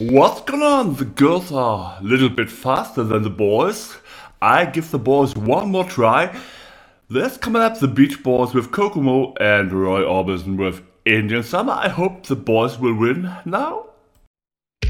What's going on? The girls are a little bit faster than the boys. I give the boys one more try. There's coming up the Beach Boys with Kokomo and Roy Orbison with Indian Summer. I hope the boys will win now.